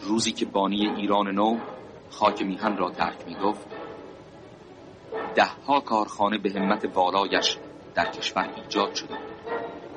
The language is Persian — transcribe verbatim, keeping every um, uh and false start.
روزی که بانی ایران نو خاک میهن را ترک می گفت، ده ها کارخانه به همت والایش در کشور ایجاد شده بود.